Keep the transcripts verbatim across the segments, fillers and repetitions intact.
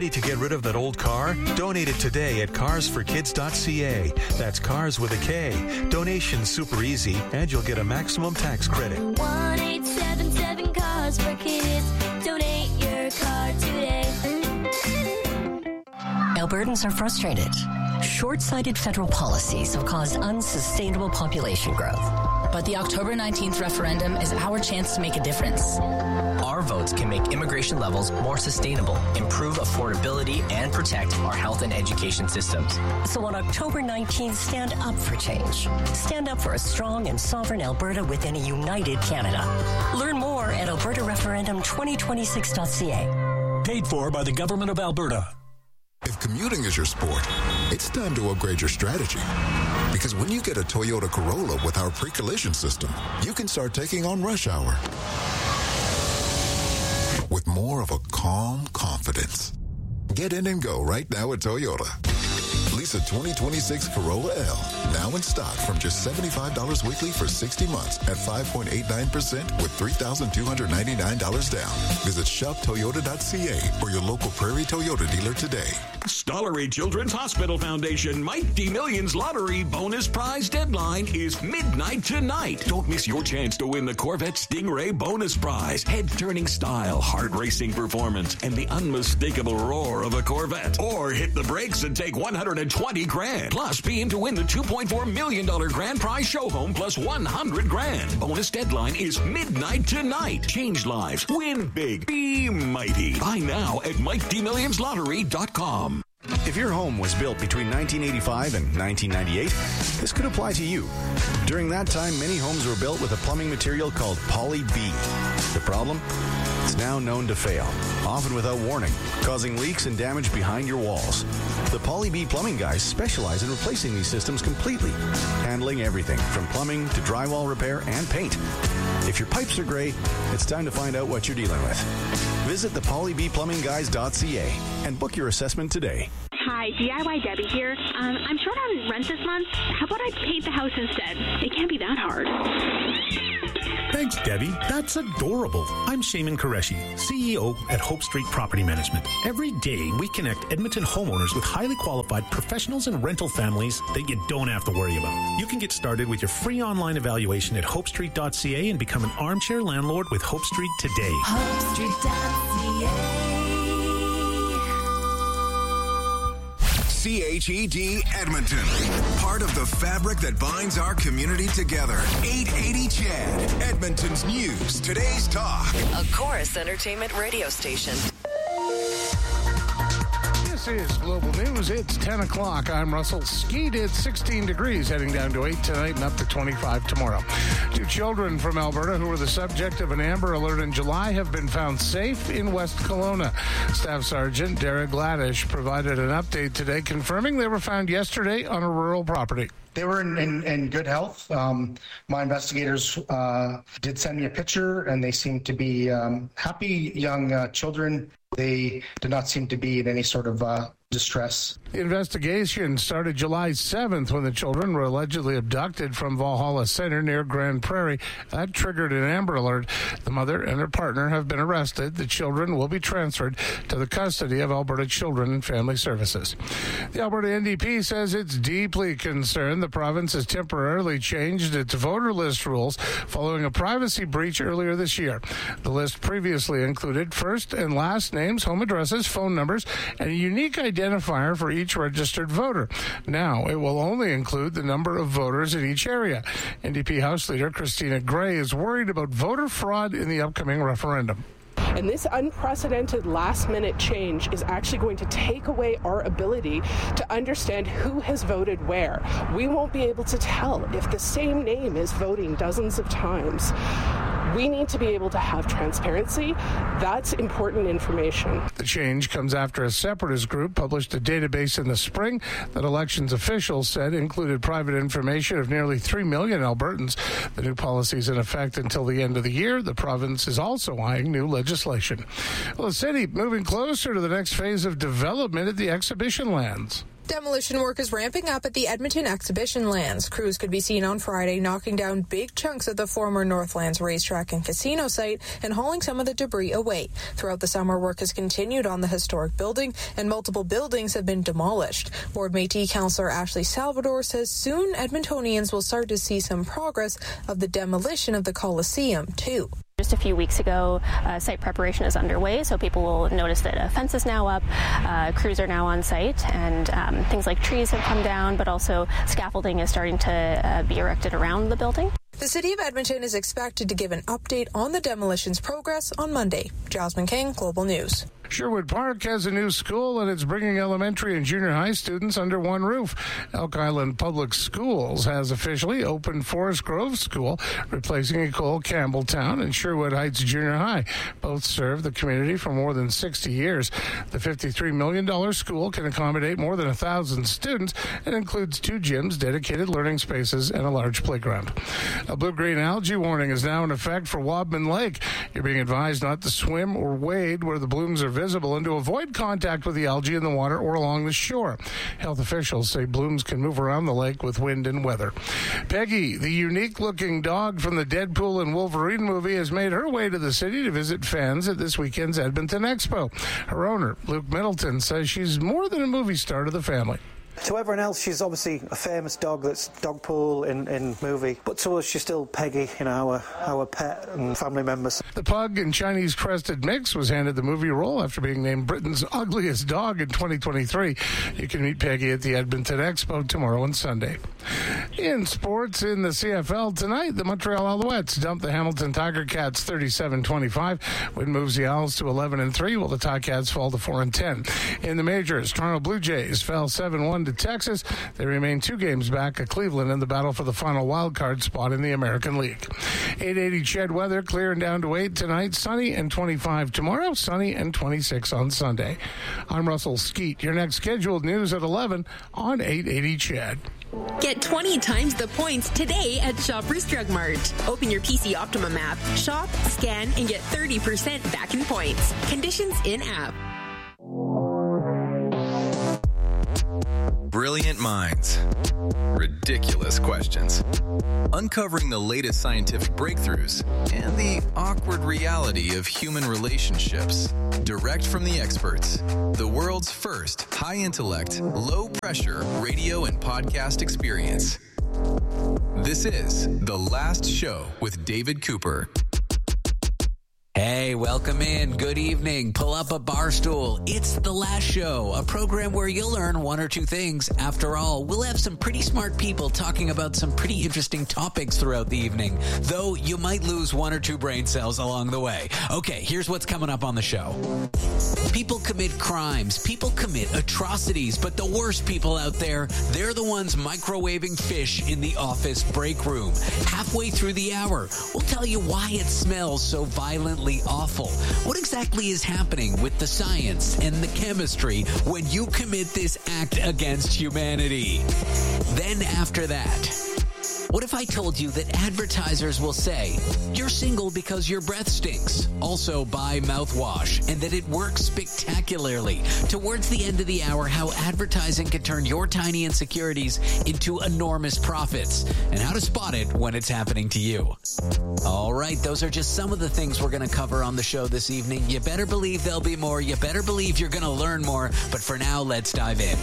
Ready to get rid of that old car? Donate it today at cars for kids dot c a. That's cars with a K. Donation's super easy, and you'll get a maximum tax credit. one eight seven seven cars for kids. Donate your car today. Albertans are frustrated. Short-sighted federal policies have caused unsustainable population growth. But the October nineteenth referendum is our chance to make a difference. Our votes can make immigration levels more sustainable, improve affordability, and protect our health and education systems. So on October nineteenth, stand up for change. Stand up for a strong and sovereign Alberta within a united Canada. Learn more at alberta referendum twenty twenty-six dot c a. Paid for by the Government of Alberta. If commuting is your sport, it's time to upgrade your strategy. Because when you get a Toyota Corolla with our pre-collision system, you can start taking on rush hour with more of a calm confidence. Get in and go right now at Toyota. Lease a twenty twenty-six Corolla L, now in stock from just seventy-five dollars weekly for sixty months at five point eight nine percent with three thousand two hundred ninety-nine dollars down. Visit shop toyota dot c a or your local Prairie Toyota dealer today. Stollery Children's Hospital Foundation Mighty Millions Lottery bonus prize deadline is midnight tonight. Don't miss your chance to win the Corvette Stingray bonus prize. Head-turning style, heart-racing performance, and the unmistakable roar of a Corvette. Or hit the brakes and take one hundred twenty grand. Plus, be in to win the two point four million dollars grand prize show home plus one hundred grand. Bonus deadline is midnight tonight. Change lives. Win big. Be mighty. Buy now at mighty millions lottery dot com. If your home was built between nineteen eighty-five and nineteen ninety-eight, this could apply to you. During that time, many homes were built with a plumbing material called Poly B. The problem? It's now known to fail, often without warning, causing leaks and damage behind your walls. The Poly B plumbing guys specialize in replacing these systems completely, handling everything from plumbing to drywall repair and paint. If your pipes are gray, it's time to find out what you're dealing with. Visit the poly b plumbing guys dot c a and book your assessment today. Hi, D I Y Debbie here. Um, I'm short on rent this month. How about I paint the house instead? It can't be that hard. Thanks, Debbie. That's adorable. I'm Shaman Qureshi, C E O at Hope Street Property Management. Every day, we connect Edmonton homeowners with highly qualified professionals and rental families that you don't have to worry about. You can get started with your free online evaluation at hope street dot c a and become an armchair landlord with Hope Street today. hope street dot c a. C H E D Edmonton, part of the fabric that binds our community together. eight eighty C H E D, Edmonton's news, today's talk. A Chorus Entertainment radio station. This is Global News. It's ten o'clock. I'm Russell Skeet. It's sixteen degrees, heading down to eight tonight and up to twenty-five tomorrow. Two children from Alberta who were the subject of an Amber Alert in July have been found safe in West Kelowna. Staff Sergeant Derek Gladish provided an update today, confirming they were found yesterday on a rural property. They were in, in, in good health. Um, my investigators uh, did send me a picture, and they seemed to be um, happy young uh, children. They did not seem to be in any sort of uh, distress. The investigation started July seventh when the children were allegedly abducted from Valhalla Center near Grand Prairie. That triggered an Amber Alert. The mother and her partner have been arrested. The children will be transferred to the custody of Alberta Children and Family Services. The Alberta N D P says it's deeply concerned the province has temporarily changed its voter list rules following a privacy breach earlier this year. The list previously included first and last names, home addresses, phone numbers, and a unique identifier for each registered voter. Now it will only include the number of voters in each area. N D P House Leader Christina Gray is worried about voter fraud in the upcoming referendum. And this unprecedented last-minute change is actually going to take away our ability to understand who has voted where. We won't be able to tell if the same name is voting dozens of times. We need to be able to have transparency. That's important information. The change comes after a separatist group published a database in the spring that elections officials said included private information of nearly three million Albertans. The new policy is in effect until the end of the year. The province is also eyeing new legislation. Well, the city moving closer to the next phase of development at the exhibition lands. Demolition work is ramping up at the Edmonton Exhibition Lands. Crews could be seen on Friday knocking down big chunks of the former Northlands racetrack and casino site and hauling some of the debris away. Throughout the summer, work has continued on the historic building, and multiple buildings have been demolished. Board Métis Councillor Ashley Salvador says soon Edmontonians will start to see some progress of the demolition of the Coliseum, too. Just a few weeks ago, uh, site preparation is underway, so people will notice that a fence is now up, uh, crews are now on site, and um, things like trees have come down, but also scaffolding is starting to uh, be erected around the building. The City of Edmonton is expected to give an update on the demolition's progress on Monday. Jasmine King, Global News. Sherwood Park has a new school, and it's bringing elementary and junior high students under one roof. Elk Island Public Schools has officially opened Forest Grove School, replacing Ecole Campbelltown and Sherwood Heights Junior High. Both serve the community for more than sixty years. The fifty-three million dollars school can accommodate more than one thousand students and includes two gyms, dedicated learning spaces, and a large playground. A blue-green algae warning is now in effect for Wadman Lake. You're being advised not to swim or wade where the blooms are visible and to avoid contact with the algae in the water or along the shore. Health officials say blooms can move around the lake with wind and weather. Peggy, the unique-looking dog from the Deadpool and Wolverine movie, has made her way to the city to visit fans at this weekend's Edmonton Expo. Her owner, Luke Middleton, says she's more than a movie star to the family. To everyone else, she's obviously a famous dog that's Dogpool in, in movie. But to us, she's still Peggy, you know, our, our pet and family members. The pug and Chinese crested mix was handed the movie role after being named Britain's ugliest dog in twenty twenty-three. You can meet Peggy at the Edmonton Expo tomorrow and Sunday. In sports, in the C F L tonight, the Montreal Alouettes dumped the Hamilton Tiger Cats thirty-seven twenty-five. Win moves the Owls to eleven and three, while the Ticats fall to four and ten. In the majors, Toronto Blue Jays fell seven one to Texas. They remain two games back at Cleveland in the battle for the final wild card spot in the American League. eight eighty C H E D weather, clear and down to eight tonight, sunny and twenty-five tomorrow, sunny and twenty-six on Sunday. I'm Russell Skeet. Your next scheduled news at eleven on eight eighty C H E D. Get twenty times the points today at Shoppers Drug Mart. Open your P C Optimum app, shop, scan, and get thirty percent back in points. Conditions in app. Brilliant minds. Ridiculous questions. Uncovering the latest scientific breakthroughs and the awkward reality of human relationships. Direct from the experts. The world's first high-intellect, low-pressure radio and podcast experience. This is The Last Show with David Cooper. Hey, welcome in. Good evening. Pull up a bar stool. It's The Last Show, a program where you'll learn one or two things. After all, we'll have some pretty smart people talking about some pretty interesting topics throughout the evening, though you might lose one or two brain cells along the way. Okay, here's what's coming up on the show. People commit crimes. People commit atrocities, but the worst people out there, they're the ones microwaving fish in the office break room. Halfway through the hour, we'll tell you why it smells so violently awful. What exactly is happening with the science and the chemistry when you commit this act against humanity? Then after that, what if I told you that advertisers will say, you're single because your breath stinks. Also buy mouthwash, and that it works spectacularly. Towards the end of the hour, how advertising can turn your tiny insecurities into enormous profits, and how to spot it when it's happening to you. All right, those are just some of the things we're going to cover on the show this evening. You better believe there'll be more. You better believe you're going to learn more. But for now, let's dive in.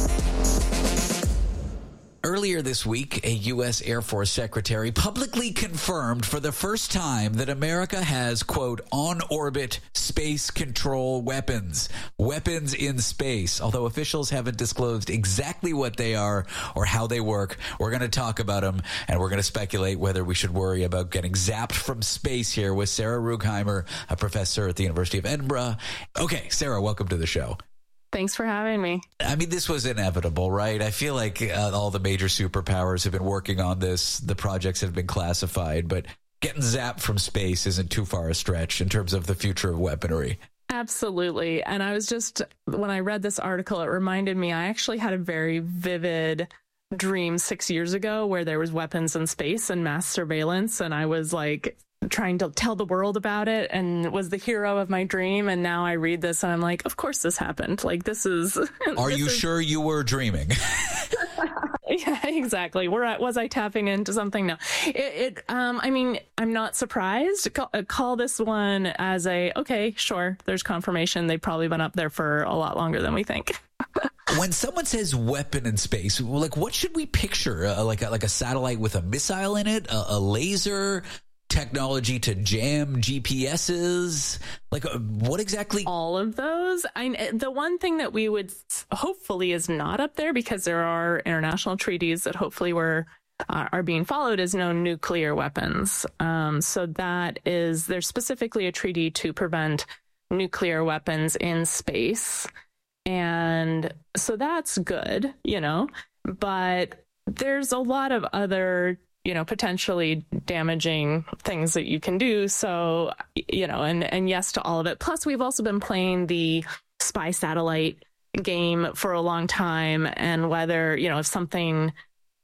Earlier this week, a U S Air Force secretary publicly confirmed for the first time that America has, quote, on-orbit space control weapons. Weapons in space. Although officials haven't disclosed exactly what they are or how they work, we're going to talk about them, and we're going to speculate whether we should worry about getting zapped from space here with Sarah Rugheimer, a professor at the University of Edinburgh. Okay, Sarah, welcome to the show. Thanks for having me. I mean, this was inevitable, right? I feel like uh, all the major superpowers have been working on this. The projects have been classified, but getting zapped from space isn't too far a stretch in terms of the future of weaponry. Absolutely. And I was just, when I read this article, it reminded me, I actually had a very vivid dream six years ago where there was weapons in space and mass surveillance. And I was like, trying to tell the world about it and was the hero of my dream. And now I read this and I'm like, of course this happened. Like, this is... Are this you is... sure you were dreaming? Yeah, exactly. Were I, was I tapping into something? No. It, it um, I mean, I'm not surprised. Call, uh, call this one as a, okay, sure, there's confirmation. They've probably been up there for a lot longer than we think. When someone says weapon in space, like, what should we picture? Uh, like, a, like a satellite with a missile in it, a, a laser, technology to jam G P S's? Like, uh, what exactly? All of those. I, the one thing that we would hopefully is not up there, because there are international treaties that hopefully were uh, are being followed, is no nuclear weapons. Um, so that is, there's specifically a treaty to prevent nuclear weapons in space. And so that's good, you know, but there's a lot of other, you know, potentially damaging things that you can do. So, you know, and, and yes to all of it. Plus, we've also been playing the spy satellite game for a long time. And whether, you know, if something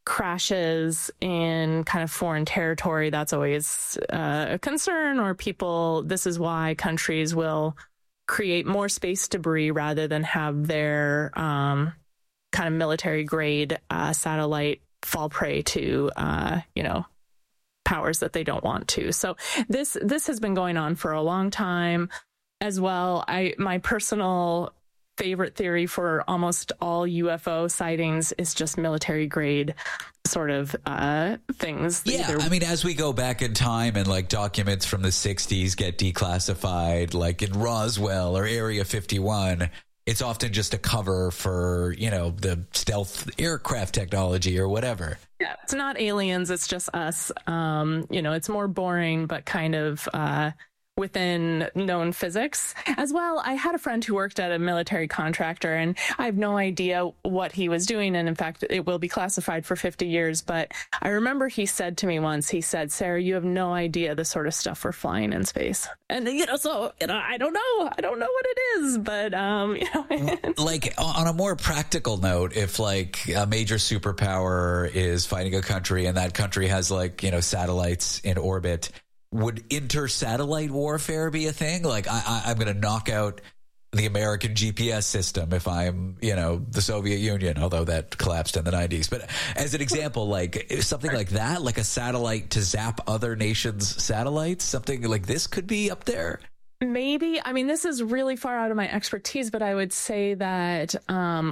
crashes in kind of foreign territory, that's always uh, a concern, or people, this is why countries will create more space debris rather than have their um, kind of military grade uh, satellite fall prey to, uh, you know, powers that they don't want to. So this this has been going on for a long time as well. I my personal favorite theory for almost all U F O sightings is just military grade sort of uh, things. Yeah, Either- I mean, as we go back in time and like documents from the sixties get declassified, like in Roswell or Area fifty-one, it's often just a cover for, you know, the stealth aircraft technology or whatever. Yeah, it's not aliens, it's just us. Um, you know, it's more boring, but kind of uh, within known physics as well. I had a friend who worked at a military contractor, and I have no idea what he was doing. And in fact, it will be classified for fifty years. But I remember he said to me once, he said, Sarah, you have no idea the sort of stuff we're flying in space. And, you know, so, you know, I don't know. I don't know what it is, but, um, you know. Like, on a more practical note, if like a major superpower is fighting a country and that country has like, you know, satellites in orbit, would inter-satellite warfare be a thing? Like, I, I, I'm going to knock out the American G P S system if I'm, you know, the Soviet Union, although that collapsed in the nineties. But as an example, like something like that, like a satellite to zap other nations' satellites, something like this could be up there. Maybe. I mean, this is really far out of my expertise, but I would say that um,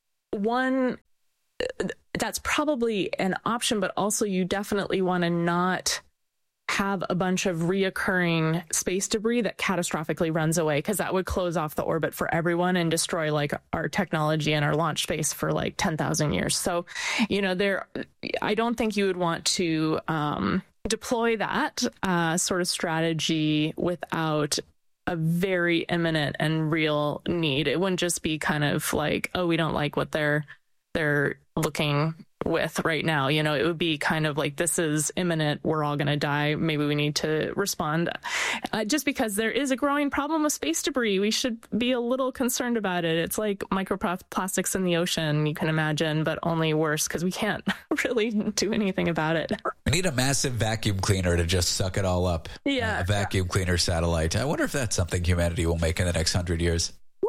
one, that's probably an option, but also you definitely want to not have a bunch of reoccurring space debris that catastrophically runs away, because that would close off the orbit for everyone and destroy like our technology and our launch space for like ten thousand years. So, you know, there, I don't think you would want to um, deploy that uh, sort of strategy without a very imminent and real need. It wouldn't just be kind of like, oh, we don't like what they're they're looking with right now. You know, it would be kind of like, this is imminent, we're all going to die, maybe we need to respond. Uh, just because there is a growing problem with space debris, we should be a little concerned about it. It's like microplastics in the ocean, you can imagine, but only worse, because we can't really do anything about it. We need a massive vacuum cleaner to just suck it all up. Yeah. Uh, a vacuum cleaner satellite. I wonder if that's something humanity will make in the next hundred years.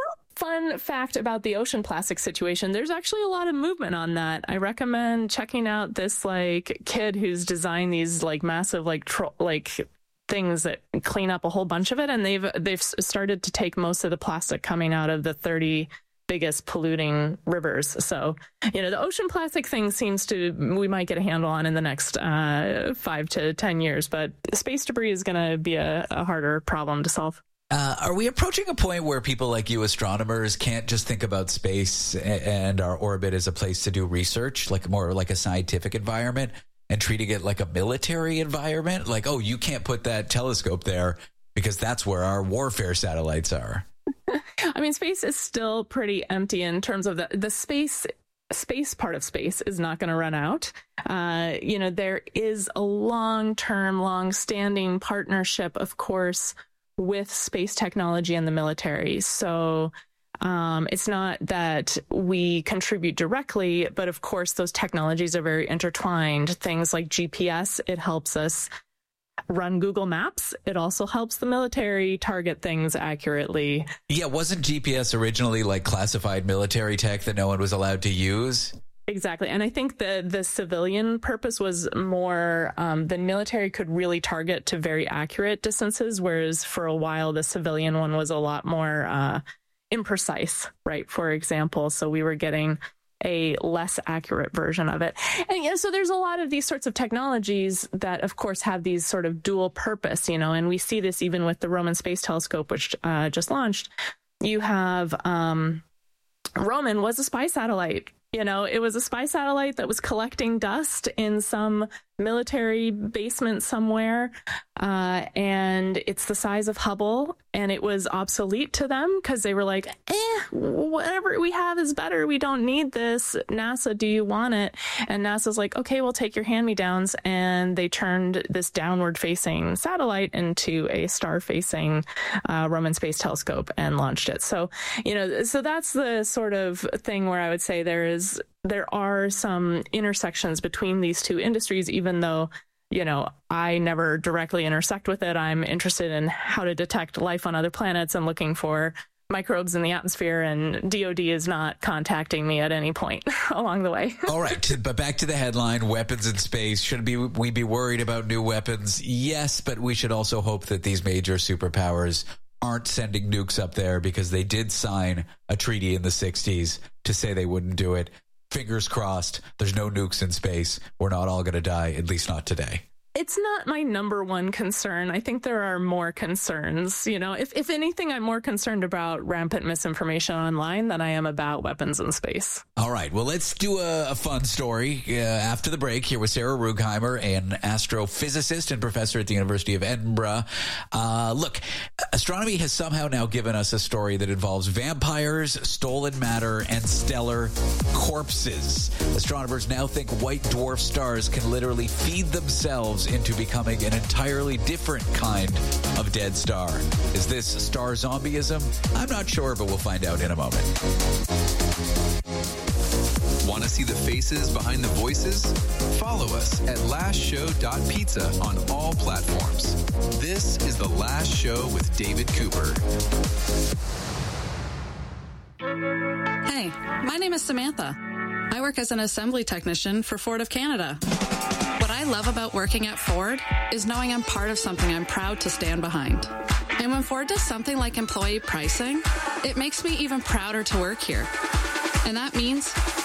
Fun fact about the ocean plastic situation, there's actually a lot of movement on that. I recommend checking out this like kid who's designed these like massive like tro- like things that clean up a whole bunch of it, and they've they've started to take most of the plastic coming out of the thirty biggest polluting rivers. So, you know, the ocean plastic thing seems to, we might get a handle on in the next uh, five to ten years, but space debris is going to be a, a harder problem to solve. Uh, are we approaching a point where people like you, astronomers, can't just think about space and our orbit as a place to do research, like more like a scientific environment, and treating it like a military environment? Like, oh, you can't put that telescope there because that's where our warfare satellites are. I mean, space is still pretty empty in terms of the, the space space part of space is not going to run out. Uh, you know, there is a long-term, long-standing partnership, of course, with space technology and the military. So um, it's not that we contribute directly, but of course those technologies are very intertwined. Things like G P S, it helps us run Google Maps. It also helps the military target things accurately. Yeah, wasn't G P S originally like classified military tech that no one was allowed to use? Exactly. And I think the, the civilian purpose was more, um, the military could really target to very accurate distances, whereas for a while, the civilian one was a lot more uh, imprecise, right? For example, so we were getting a less accurate version of it. And you know, so there's a lot of these sorts of technologies that, of course, have these sort of dual purpose, you know, and we see this even with the Roman Space Telescope, which uh, just launched. You have um, Roman was a spy satellite. You know, it was a spy satellite that was collecting dust in some military basement somewhere, uh, and it's the size of Hubble, and it was obsolete to them because they were like, eh, whatever we have is better. We don't need this. NASA, do you want it? And NASA's like, okay, we'll take your hand-me-downs, and they turned this downward-facing satellite into a star-facing uh, Roman Space Telescope and launched it. So, you know, so that's the sort of thing where I would say there is there are some intersections between these two industries, even though, you know, I never directly intersect with it. I'm interested in how to detect life on other planets and looking for microbes in the atmosphere, and D O D is not contacting me at any point along the way. All right, but back to the headline, weapons in space. Should be we be worried about new weapons? Yes, but we should also hope that these major superpowers aren't sending nukes up there because they did sign a treaty in the sixties to say they wouldn't do it. Fingers crossed, there's no nukes in space. We're not all going to die, at least not today. It's not my number one concern. I think there are more concerns. You know, if, if anything, I'm more concerned about rampant misinformation online than I am about weapons in space. All right. Well, let's do a, a fun story uh, after the break here with Sarah Rugheimer, an astrophysicist and professor at the University of Edinburgh. Uh, look, astronomy has somehow now given us a story that involves vampires, stolen matter, and stellar corpses. Astronomers now think white dwarf stars can literally feed themselves into becoming an entirely different kind of dead star. Is this star zombieism? I'm not sure, but we'll find out in a moment. Want to see the faces behind the voices? Follow us at last show dot pizza on all platforms. This is The Last Show with David Cooper. Hey, my name is Samantha. I work as an assembly technician for Ford of Canada. What I love about working at Ford is knowing I'm part of something I'm proud to stand behind. And when Ford does something like employee pricing, it makes me even prouder to work here. And that means